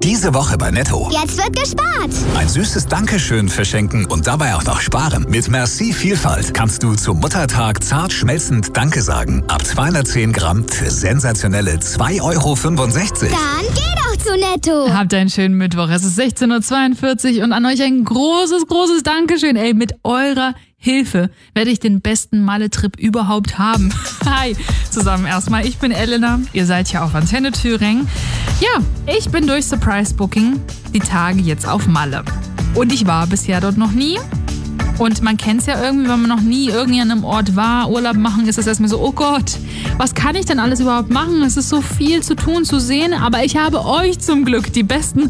Diese Woche bei Netto. Jetzt wird gespart. Ein süßes Dankeschön verschenken und dabei auch noch sparen. Mit Merci Vielfalt kannst du zum Muttertag zart schmelzend Danke sagen. Ab 210 Gramm für sensationelle 2,65 €. Dann geh doch zu Netto. Habt einen schönen Mittwoch. Es ist 16:42 Uhr und an euch ein großes Dankeschön. Ey, mit eurer Hilfe werde ich den besten Malle-Trip überhaupt haben. Hi zusammen erstmal, ich bin Elena, ihr seid ja auf Antenne Thüringen. Ja, ich bin durch Surprise Booking die Tage jetzt auf Malle. Und ich war bisher dort noch nie. Und man kennt es ja irgendwie, wenn man noch nie irgendwie an einem Ort war, Urlaub machen, ist es erstmal so, oh Gott, was kann ich denn alles überhaupt machen? Es ist so viel zu tun, zu sehen, aber ich habe euch zum Glück, die besten